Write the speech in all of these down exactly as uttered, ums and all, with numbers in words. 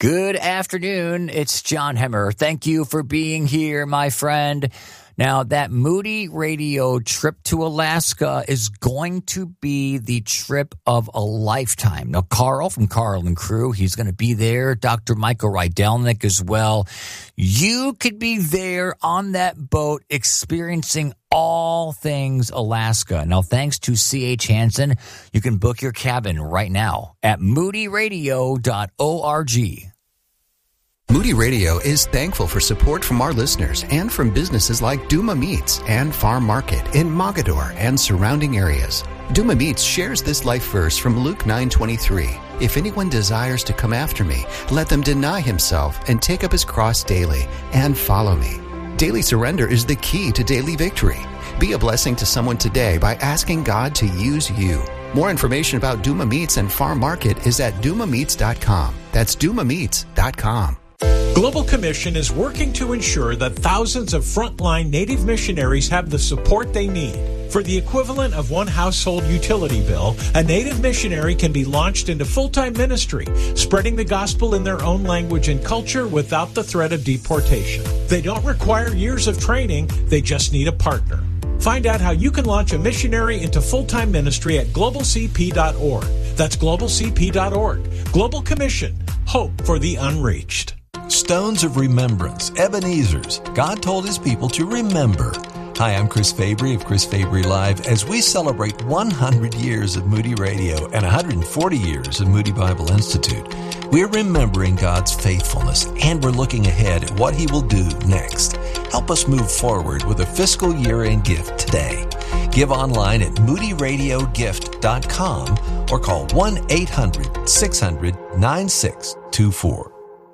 Good afternoon. It's John Hemmer. Thank you for being here, my friend. Now, that Moody Radio trip to Alaska is going to be the trip of a lifetime. Now, Carl from Carl and Crew, he's going to be there. Doctor Michael Rydelnik as well. You could be there on that boat experiencing all things Alaska. Now, thanks to C H Hansen, you can book your cabin right now at moody radio dot org. Moody Radio is thankful for support from our listeners and from businesses like Duma Meats and Farm Market in Mogadore and surrounding areas. Duma Meats shares this life verse from Luke nine twenty-three. If anyone desires to come after me, let them deny himself and take up his cross daily and follow me. Daily surrender is the key to daily victory. Be a blessing to someone today by asking God to use you. More information about Duma Meats and Farm Market is at duma meats dot com. That's duma meats dot com. Global Commission is working to ensure that thousands of frontline Native missionaries have the support they need. For the equivalent of one household utility bill, a Native missionary can be launched into full-time ministry, spreading the gospel in their own language and culture without the threat of deportation. They don't require years of training, they just need a partner. Find out how you can launch a missionary into full-time ministry at global c p dot org. That's global c p dot org. Global Commission. Hope for the unreached. Stones of Remembrance, Ebenezer's. God told his people to remember. Hi, I'm Chris Fabry of Chris Fabry Live as we celebrate one hundred years of Moody Radio and one hundred forty years of Moody Bible Institute. We're remembering God's faithfulness and we're looking ahead at what he will do next. Help us move forward with a fiscal year-end gift today. Give online at moody radio gift dot com or call one eight hundred six hundred nine six two four.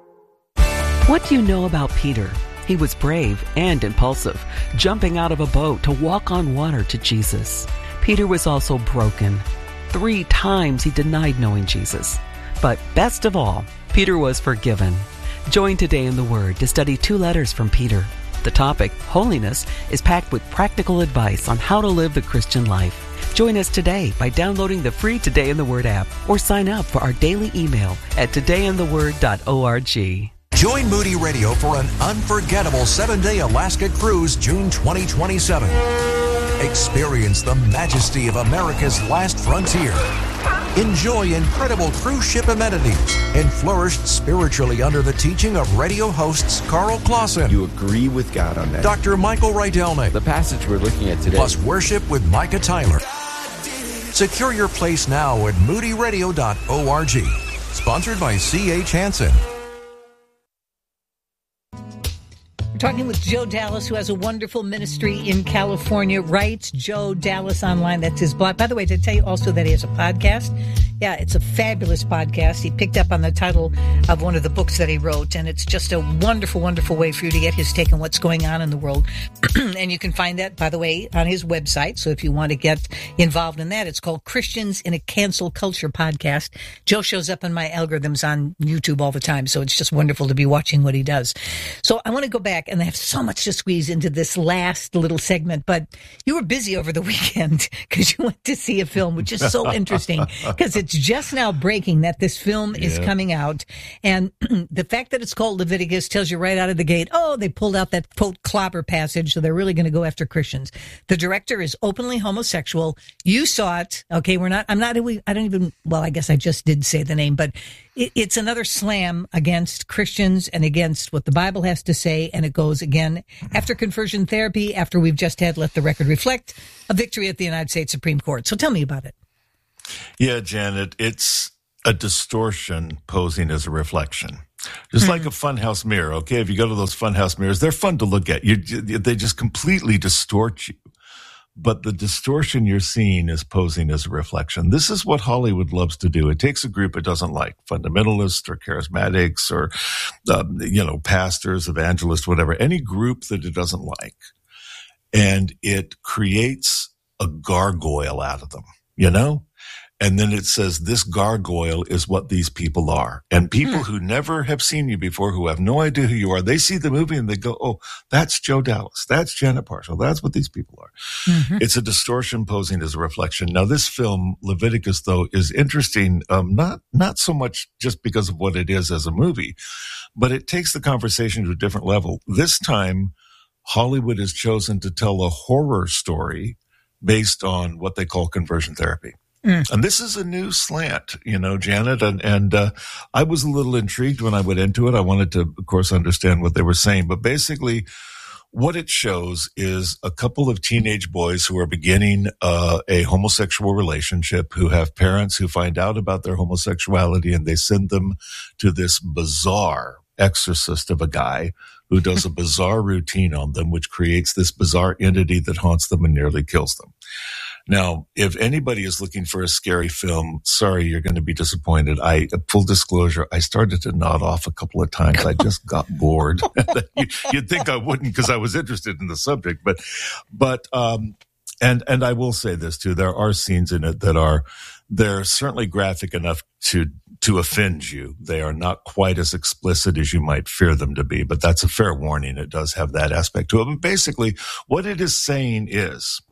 What do you know about Peter? He was brave and impulsive, jumping out of a boat to walk on water to Jesus. Peter was also broken. Three times he denied knowing Jesus. But best of all, Peter was forgiven. Join Today in the Word to study two letters from Peter. The topic, holiness, is packed with practical advice on how to live the Christian life. Join us today by downloading the free Today in the Word app or sign up for our daily email at today in the word dot org. Join Moody Radio for an unforgettable seven-day Alaska cruise June twenty twenty-seven. Experience the majesty of America's last frontier. Enjoy incredible cruise ship amenities and flourish spiritually under the teaching of radio hosts Carl Clausen. You agree with God on that. Doctor Michael Rydelnik. The passage we're looking at today. Plus worship with Micah Tyler. Secure your place now at moody radio dot org. Sponsored by C H Hansen. Talking with Joe Dallas, who has a wonderful ministry in California. Writes Joe Dallas Online. That's his blog. By the way, to tell you also that he has a podcast. Yeah, it's a fabulous podcast. He picked up on the title of one of the books that he wrote, and it's just a wonderful, wonderful way for you to get his take on what's going on in the world. And you can find that, by the way, on his website. So if you want to get involved in that, it's called Christians in a Cancel Culture Podcast. Joe shows up in my algorithms on YouTube all the time, so it's just wonderful to be watching what he does. So I want to go back, and I have so much to squeeze into this last little segment, but you were busy over the weekend because you went to see a film, which is so interesting because it's just now breaking that this film is yeah. coming out. And the fact that it's called Leviticus tells you right out of the gate, oh, they pulled out that quote clobber passage, so they're really going to go after Christians. The director is openly homosexual. You saw it. Okay, we're not, I'm not, I don't even, well, I guess I just did say the name, but it, it's another slam against Christians and against what the Bible has to say. And it goes again after conversion therapy, after we've just had Let the Record Reflect, a victory at the United States Supreme Court. So tell me about it. Yeah, Janet, it's a distortion posing as a reflection. Just mm-hmm. like a funhouse mirror, okay? If you go to those funhouse mirrors, they're fun to look at. You, they just completely distort you. But the distortion you're seeing is posing as a reflection. This is what Hollywood loves to do. It takes a group it doesn't like, fundamentalists or charismatics or, um, you know, pastors, evangelists, whatever, any group that it doesn't like. And it creates a gargoyle out of them, you know? And then it says this gargoyle is what these people are. And people hmm. who never have seen you before, who have no idea who you are, they see the movie and they go, oh, that's Joe Dallas. That's Janet Parshall. That's what these people are. Mm-hmm. It's a distortion posing as a reflection. Now, this film, Leviticus, though, is interesting, um, not, not so much just because of what it is as a movie, but it takes the conversation to a different level. This time, Hollywood has chosen to tell a horror story based on what they call conversion therapy. Mm. And this is a new slant, you know, Janet, and, and uh, I was a little intrigued when I went into it. I wanted to, of course, understand what they were saying. But basically, what it shows is a couple of teenage boys who are beginning uh, a homosexual relationship, who have parents who find out about their homosexuality, and they send them to this bizarre exorcist of a guy who does a bizarre routine on them, which creates this bizarre entity that haunts them and nearly kills them. Now, if anybody is looking for a scary film, sorry, you're going to be disappointed. I, full disclosure, I started to nod off a couple of times. I just got bored. You'd think I wouldn't because I was interested in the subject, but, but, um, and, and I will say this too. There are scenes in it that are, they're certainly graphic enough to, to offend you. They are not quite as explicit as you might fear them to be, but that's a fair warning. It does have that aspect to it. But basically, what it is saying is,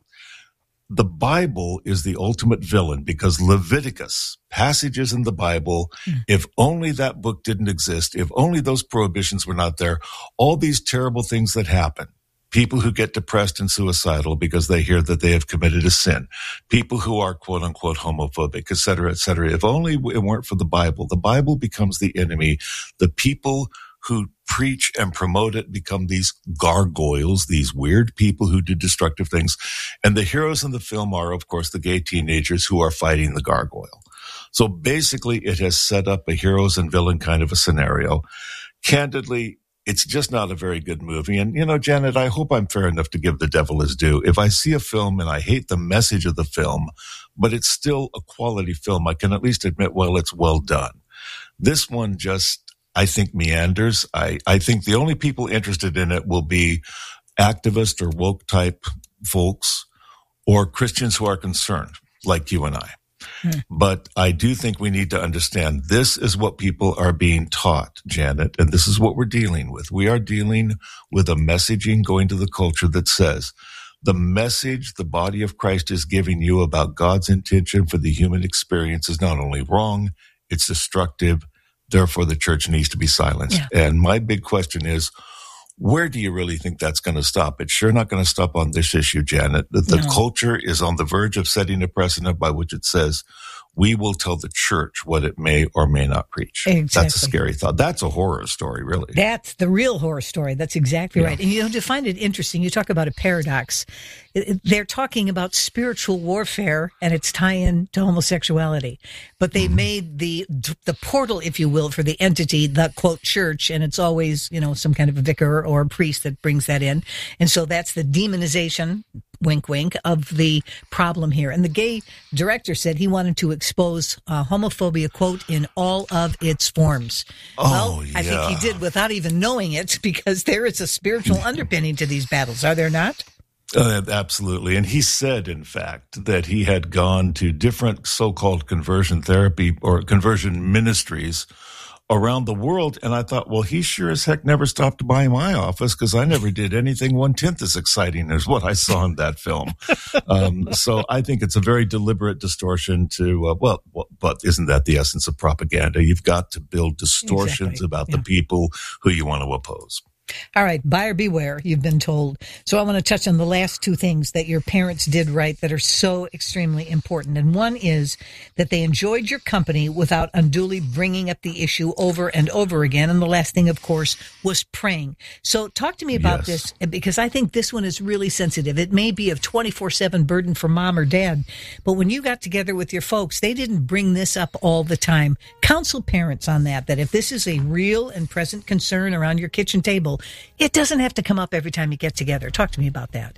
the Bible is the ultimate villain because Leviticus, passages in the Bible, mm. if only that book didn't exist, if only those prohibitions were not there, all these terrible things that happen, people who get depressed and suicidal because they hear that they have committed a sin, people who are quote unquote homophobic, et cetera, et cetera. If only it weren't for the Bible, the Bible becomes the enemy. The people who preach and promote it become these gargoyles, these weird people who do destructive things. And the heroes in the film are, of course, the gay teenagers who are fighting the gargoyle. So basically, it has set up a heroes and villain kind of a scenario. Candidly, it's just not a very good movie. And, you know, Janet, I hope I'm fair enough to give the devil his due. If I see a film and I hate the message of the film, but it's still a quality film, I can at least admit, well, it's well done. This one just, I think, meanders. I, I think the only people interested in it will be activist or woke type folks or Christians who are concerned, like you and I. Hmm. But I do think we need to understand this is what people are being taught, Janet, and this is what we're dealing with. We are dealing with a messaging going to the culture that says the message the body of Christ is giving you about God's intention for the human experience is not only wrong, it's destructive. Therefore, the church needs to be silenced. Yeah. And my big question is, where do you really think that's going to stop? It's sure not going to stop on this issue, Janet. The, the no. culture is on the verge of setting a precedent by which it says, we will tell the church what it may or may not preach. Exactly. That's a scary thought. That's a horror story, really. That's the real horror story. That's exactly yeah. right. And you know, to find it interesting, you talk about a paradox. They're talking about spiritual warfare and its tie-in to homosexuality. But they mm-hmm. made the the portal, if you will, for the entity, the, quote, church, and it's always, you know, some kind of a vicar or a priest that brings that in. And so that's the demonization, wink, wink, of the problem here. And the gay director said he wanted to expose uh, homophobia, quote, in all of its forms. Oh, well, yeah. I think he did without even knowing it, because there is a spiritual underpinning to these battles, are there not? Uh, absolutely. And he said, in fact, that he had gone to different so-called conversion therapy or conversion ministries around the world. And I thought, well, he sure as heck never stopped by my office, because I never did anything one-tenth as exciting as what I saw in that film. Um, so I think it's a very deliberate distortion to, uh, well, well, but isn't that the essence of propaganda? You've got to build distortions exactly. about yeah. the people who you want to oppose. All right, buyer beware, you've been told. So I want to touch on the last two things that your parents did right that are so extremely important. And one is that they enjoyed your company without unduly bringing up the issue over and over again. And the last thing, of course, was praying. So talk to me about yes. this, because I think this one is really sensitive. It may be a twenty-four seven burden for mom or dad, but when you got together with your folks, they didn't bring this up all the time. Counsel parents on that, that if this is a real and present concern around your kitchen table, it doesn't have to come up every time you get together. Talk to me about that.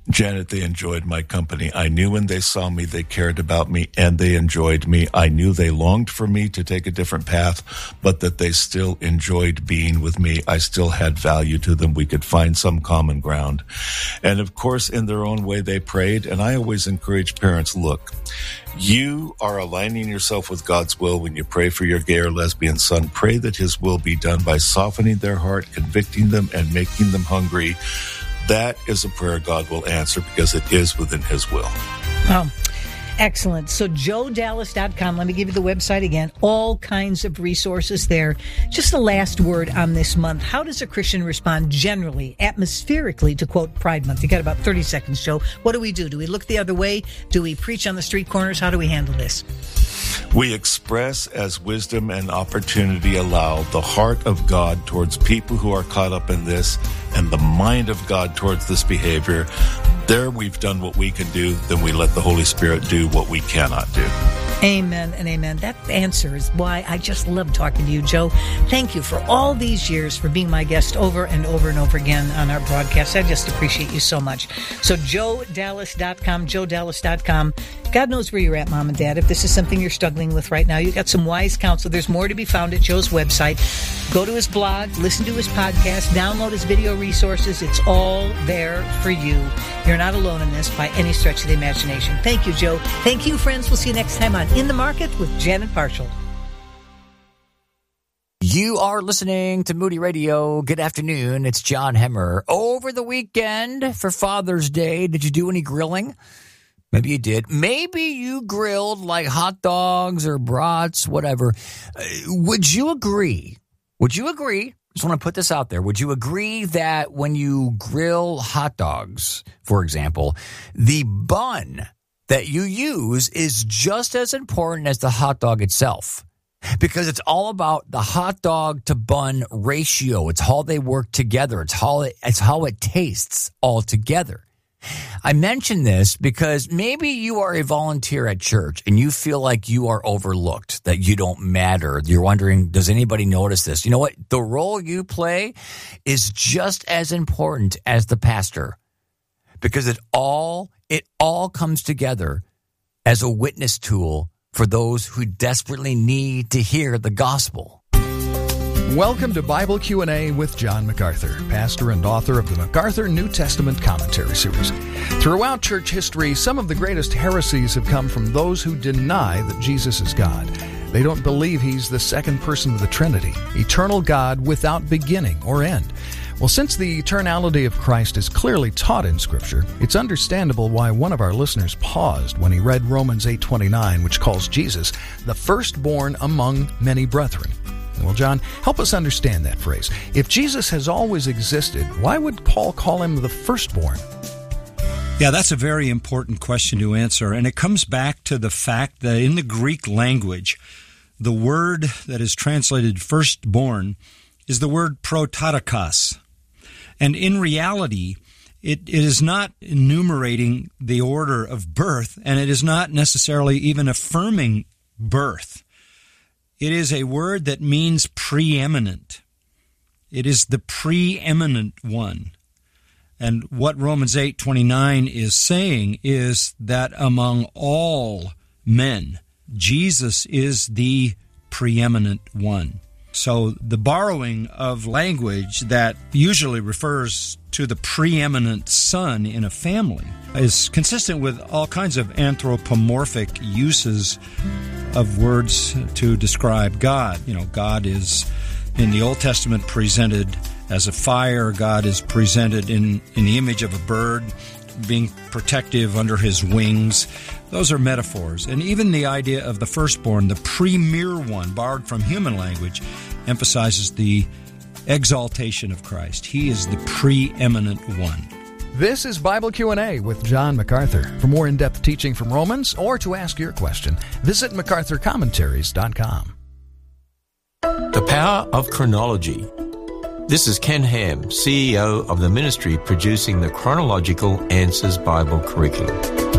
Janet, they enjoyed my company. I knew when they saw me, they cared about me, and they enjoyed me. I knew they longed for me to take a different path, but that they still enjoyed being with me. I still had value to them. We could find some common ground. And of course, in their own way, they prayed. And I always encourage parents, look, you are aligning yourself with God's will when you pray for your gay or lesbian son. Pray that his will be done by softening their heart, convicting them, and making them hungry. That is a prayer God will answer because it is within his will. Oh, excellent. So joe dallas dot com. Let me give you the website again. All kinds of resources there. Just the last word on this month. How does a Christian respond generally, atmospherically, to quote Pride Month? You got about thirty seconds, Joe. What do we do? Do we look the other way? Do we preach on the street corners? How do we handle this? We express as wisdom and opportunity allow the heart of God towards people who are caught up in this and the mind of God towards this behavior. There we've done what we can do, then we let the Holy Spirit do what we cannot do. Amen and amen. That answer is why I just love talking to you, Joe. Thank you for all these years for being my guest over and over and over again on our broadcast. I just appreciate you so much. So joe dallas dot com, joe dallas dot com. God knows where you're at, Mom and Dad. If this is something you're struggling with right now, you got some wise counsel. There's more to be found at Joe's website. Go to his blog, listen to his podcast, download his video resources. It's all there for you. You're not alone in this by any stretch of the imagination. Thank you, Joe. Thank you, friends. We'll see you next time on In the Market with Janet Parshall. You are listening to Moody Radio. Good afternoon. It's John Hemmer. Over the weekend for Father's Day, did you do any grilling? Maybe you did. Maybe you grilled like hot dogs or brats, whatever. Uh, would you agree? Would you agree? Just want to put this out there. Would you agree that when you grill hot dogs, for example, the bun that you use is just as important as the hot dog itself? Because it's all about the hot dog to bun ratio. It's how they work together. It's how it, it's how it tastes all together. I mention this because maybe you are a volunteer at church and you feel like you are overlooked, that you don't matter. You're wondering, does anybody notice this? You know what? The role you play is just as important as the pastor, because it all, it all comes together as a witness tool for those who desperately need to hear the gospel. Welcome to Bible Q and A with John MacArthur, pastor and author of the MacArthur New Testament Commentary Series. Throughout church history, some of the greatest heresies have come from those who deny that Jesus is God. They don't believe he's the second person of the Trinity, eternal God without beginning or end. Well, since the eternality of Christ is clearly taught in Scripture, it's understandable why one of our listeners paused when he read Romans eight twenty-nine, which calls Jesus the firstborn among many brethren. Well, John, help us understand that phrase. If Jesus has always existed, why would Paul call him the firstborn? Yeah, that's a very important question to answer, and it comes back to the fact that in the Greek language, the word that is translated firstborn is the word prototokos. And in reality, it, it is not enumerating the order of birth, and it is not necessarily even affirming birth. It is a word that means preeminent. It is the preeminent one. And what Romans eight twenty-nine is saying is that among all men, Jesus is the preeminent one. So the borrowing of language that usually refers to the preeminent son in a family is consistent with all kinds of anthropomorphic uses of words to describe God. You know, God is in the Old Testament presented as a fire. God is presented in, in the image of a bird, being protective under his wings. Those are metaphors. And even the idea of the firstborn, the premier one, borrowed from human language, emphasizes the exaltation of Christ. He is the preeminent one. This is Bible Q and A with John MacArthur. For more in-depth teaching from Romans or to ask your question, visit macarthur commentaries dot com. The power of chronology. This is Ken Ham, C E O of the ministry producing the Chronological Answers Bible Curriculum.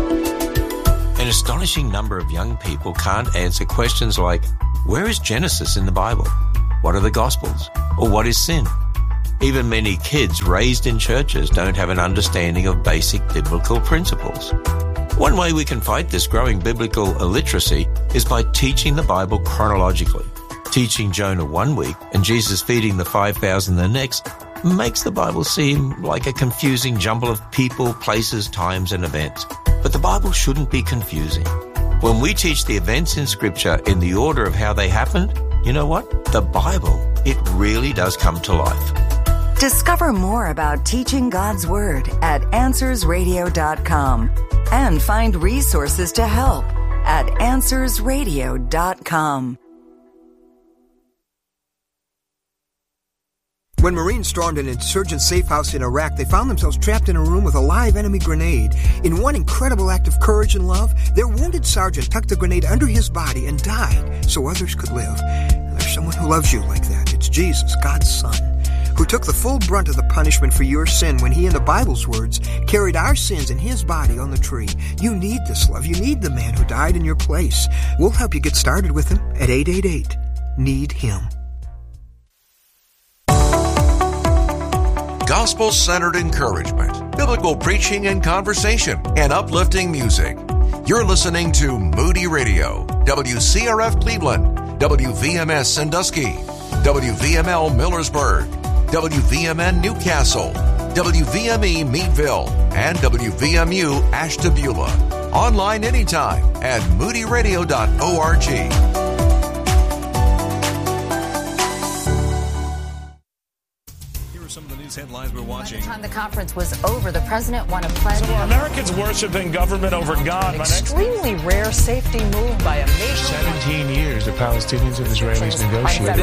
An astonishing number of young people can't answer questions like, where is Genesis in the Bible? What are the Gospels? Or what is sin? Even many kids raised in churches don't have an understanding of basic biblical principles. One way we can fight this growing biblical illiteracy is by teaching the Bible chronologically. Teaching Jonah one week and Jesus feeding the five thousand the next makes the Bible seem like a confusing jumble of people, places, times, and events. But the Bible shouldn't be confusing. When we teach the events in Scripture in the order of how they happened, you know what? The Bible, it really does come to life. Discover more about teaching God's Word at answers radio dot com and find resources to help at answers radio dot com. When Marines stormed an insurgent safe house in Iraq, they found themselves trapped in a room with a live enemy grenade. In one incredible act of courage and love, their wounded sergeant tucked the grenade under his body and died so others could live. And there's someone who loves you like that. It's Jesus, God's Son, who took the full brunt of the punishment for your sin when he, in the Bible's words, carried our sins in his body on the tree. You need this love. You need the man who died in your place. We'll help you get started with him at eight eight eight, need him. Gospel-centered encouragement, biblical preaching and conversation, and uplifting music. You're listening to Moody Radio, W C R F Cleveland, W V M S Sandusky, W V M L Millersburg, W V M N Newcastle, W V M E Meadville, and W V M U Ashtabula. Online anytime at moody radio dot org. Some of the news headlines we're watching. By the time the conference was over, the president won a pledge. So Americans worshiping government over God. An extremely rare safety move by a nation. Seventeen years the Palestinians and Israelis negotiated.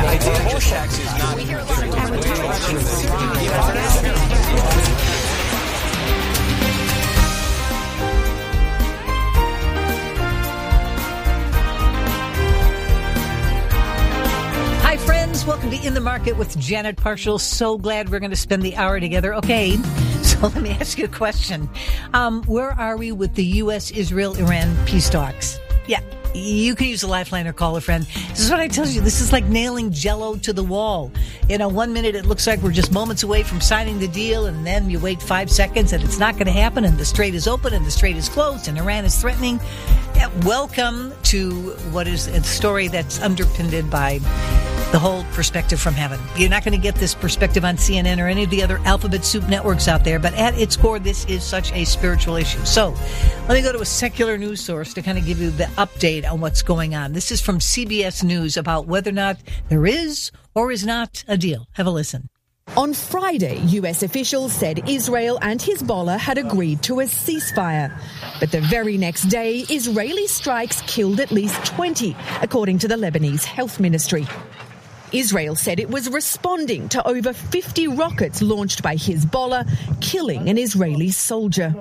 Hi, friends. Welcome to In the Market with Janet Parshall. So glad we're going to spend the hour together. Okay, so let me ask you a question. Um, where are we with the U S Israel Iran peace talks? Yeah, you can use a lifeline or call a friend. This is what I tell you. This is like nailing Jell-O to the wall. You know, one minute it looks like we're just moments away from signing the deal, and then you wait five seconds and it's not going to happen, and the strait is open and the strait is closed and Iran is threatening. Yeah, welcome to what is a story that's underpinned by the whole perspective from heaven. You're not going to get this perspective on C N N or any of the other alphabet soup networks out there, but at its core, this is such a spiritual issue. So let me go to a secular news source to kind of give you the update on what's going on. This is from C B S News about whether or not there is or is not a deal. Have a listen. On Friday, U S officials said Israel and Hezbollah had agreed to a ceasefire. But the very next day, Israeli strikes killed at least twenty, according to the Lebanese Health Ministry. Israel said it was responding to over fifty rockets launched by Hezbollah, killing an Israeli soldier.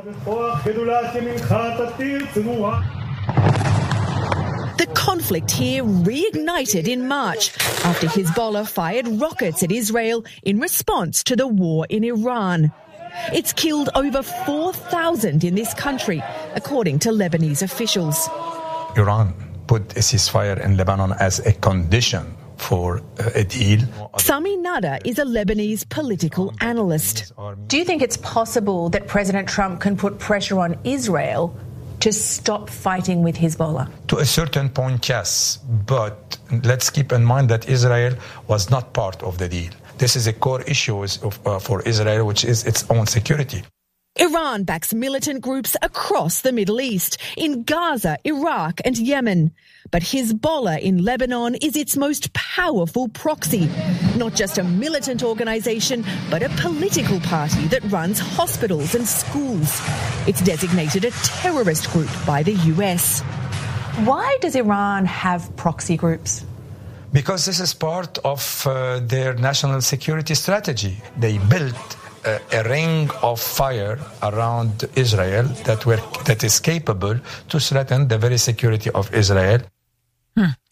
The conflict here reignited in March after Hezbollah fired rockets at Israel in response to the war in Iran. It's killed over four thousand in this country, according to Lebanese officials. Iran put a ceasefire in Lebanon as a condition for a deal. Sami Nada is a Lebanese political analyst. Do you think it's possible that President Trump can put pressure on Israel to stop fighting with Hezbollah? To a certain point, yes. But let's keep in mind that Israel was not part of the deal. This is a core issue of, uh, for Israel, which is its own security. Iran backs militant groups across the Middle East, in Gaza, Iraq and Yemen. But Hezbollah in Lebanon is its most powerful proxy. Not just a militant organization, but a political party that runs hospitals and schools. It's designated a terrorist group by the U S. Why does Iran have proxy groups? Because this is part of uh, their national security strategy. They built Uh, a ring of fire around Israel that were that is capable to threaten the very security of Israel. Hmm.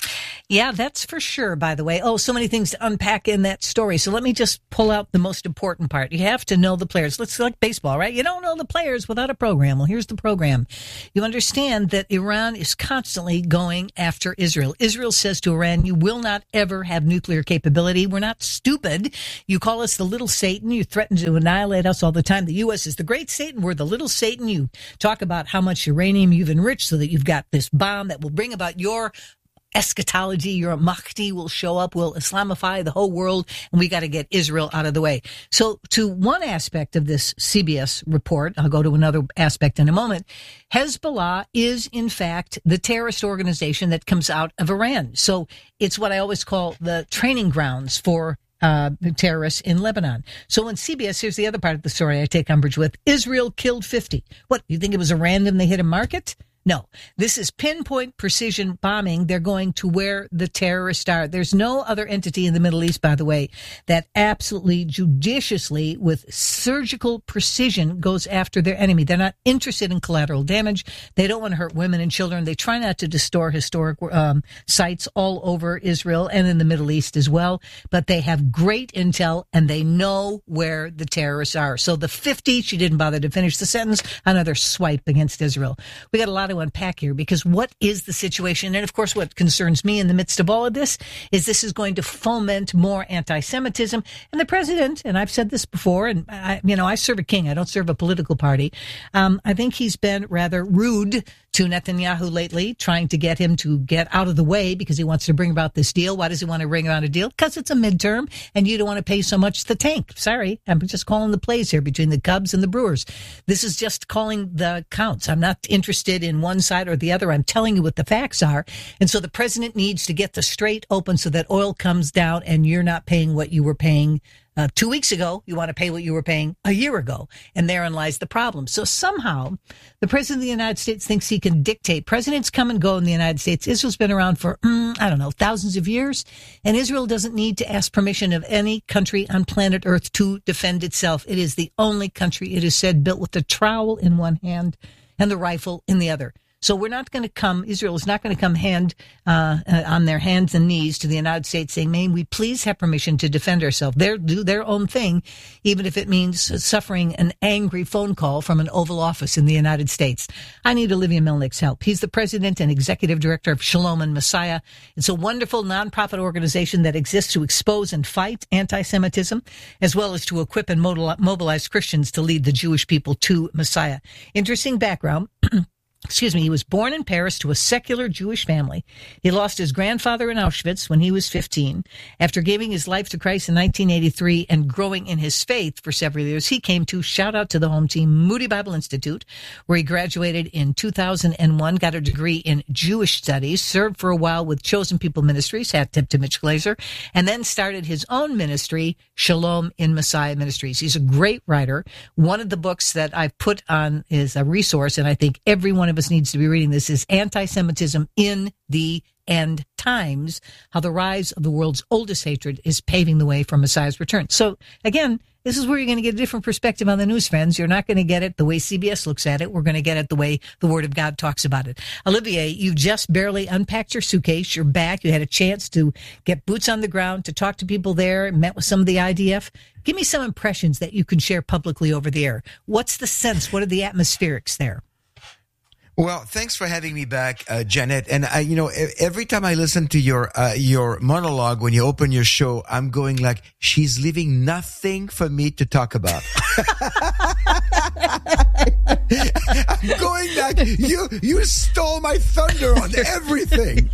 Yeah, that's for sure, by the way. Oh, so many things to unpack in that story. So let me just pull out the most important part. You have to know the players. Let's like baseball, right? You don't know the players without a program. Well, here's the program. You understand that Iran is constantly going after Israel. Israel says to Iran, you will not ever have nuclear capability. We're not stupid. You call us the little Satan. You threaten to annihilate us all the time. The U S is the great Satan. We're the little Satan. You talk about how much uranium you've enriched so that you've got this bomb that will bring about your eschatology. Your Mahdi will show up, will Islamify the whole world, and we got to get Israel out of the way. So to one aspect of this C B S report, I'll go to another aspect in a moment, Hezbollah is in fact the terrorist organization that comes out of Iran. So it's what I always call the training grounds for uh the terrorists in Lebanon. So in C B S, here's the other part of the story I take umbrage with. Israel killed fifty. What, you think it was a random they hit a market? No, this is pinpoint precision bombing. They're going to where the terrorists are. There's no other entity in the Middle East, by the way, that absolutely judiciously with surgical precision goes after their enemy. They're not interested in collateral damage. They don't want to hurt women and children. They try not to distort historic um, sites all over Israel and in the Middle East as well. But they have great intel and they know where the terrorists are. So the fifty, she didn't bother to finish the sentence, another swipe against Israel. We got a lot of unpack here, because what is the situation? And of course, what concerns me in the midst of all of this is this is going to foment more anti-Semitism. And the president, and I've said this before, and I, you know, I serve a king. I don't serve a political party. Um, I think he's been rather rude to Netanyahu lately, trying to get him to get out of the way because he wants to bring about this deal. Why does he want to bring about a deal? Because it's a midterm and you don't want to pay so much to the tank. Sorry, I'm just calling the plays here between the Cubs and the Brewers. This is just calling the counts. I'm not interested in one side or the other. I'm telling you what the facts are. And so the president needs to get the strait open so that oil comes down and you're not paying what you were paying Uh, two weeks ago. You want to pay what you were paying a year ago. And therein lies the problem. So somehow the president of the United States thinks he can dictate. Presidents come and go in the United States. Israel's been around for, mm, I don't know, thousands of years. And Israel doesn't need to ask permission of any country on planet Earth to defend itself. It is the only country, it is said, built with the trowel in one hand and the rifle in the other. So we're not going to come, Israel is not going to come hand uh, uh, on their hands and knees to the United States saying, may we please have permission to defend ourselves. They'll do their own thing, even if it means suffering an angry phone call from an Oval Office in the United States. I need Olivia Melnick's help. He's the president and executive director of Shalom and Messiah. It's a wonderful nonprofit organization that exists to expose and fight anti-Semitism, as well as to equip and mobilize Christians to lead the Jewish people to Messiah. Interesting background. Excuse me, he was born in Paris to a secular Jewish family. He lost his grandfather in Auschwitz when he was fifteen. After giving his life to Christ in nineteen eighty-three and growing in his faith for several years, he came to, shout out to the home team, Moody Bible Institute, where he graduated in two thousand one, got a degree in Jewish studies, served for a while with Chosen People Ministries, hat tip to Mitch Glazer, and then started his own ministry, Shalom in Messiah Ministries. He's a great writer. One of the books that I've put on is a resource, and I think everyone of us needs to be reading this, is Anti-Semitism in the End Times, how the rise of the world's oldest hatred is paving the way for Messiah's return. So again, this is where you're going to get a different perspective on the news, friends. You're not going to get it the way C B S looks at it. We're going to get it the way the Word of God talks about it. Olivier, you just barely unpacked your suitcase. You're back. You had a chance to get boots on the ground, to talk to people there, met with some of the I D F. Give me some impressions that you can share publicly over the air. What's the sense? What are the atmospherics there? Well, thanks for having me back, uh, Janet. And I, you know, every time I listen to your uh, your monologue when you open your show, I'm going like, she's leaving nothing for me to talk about. I'm going like, you you stole my thunder on everything.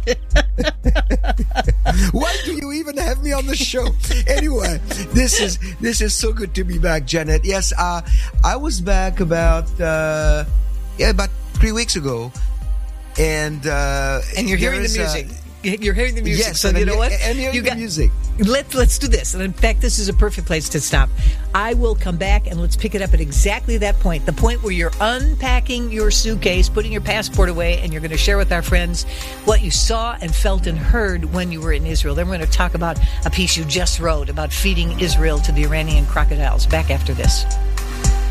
Why do you even have me on the show? Anyway, this is this is so good to be back, Janet. Yes, uh, I was back about uh, yeah about. three weeks ago, and uh, and you're hearing the music. A, you're hearing the music. Yes, so you know what? And hearing you got the music. Let's let's do this. And in fact, this is a perfect place to stop. I will come back and let's pick it up at exactly that point, the point where you're unpacking your suitcase, putting your passport away, and you're going to share with our friends what you saw and felt and heard when you were in Israel. Then we're going to talk about a piece you just wrote about feeding Israel to the Iranian crocodiles. Back after this.